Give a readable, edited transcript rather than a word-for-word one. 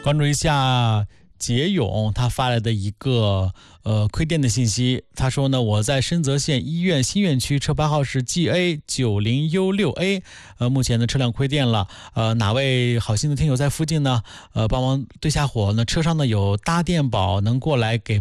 关注一下杰勇他发来的一个亏电的信息，他说呢，我在深泽县医院新院区，车牌号是 GA90U6A，目前的车辆亏电了，哪位好心的听友在附近呢？帮忙对下火呢？车上呢有搭电宝，能过来给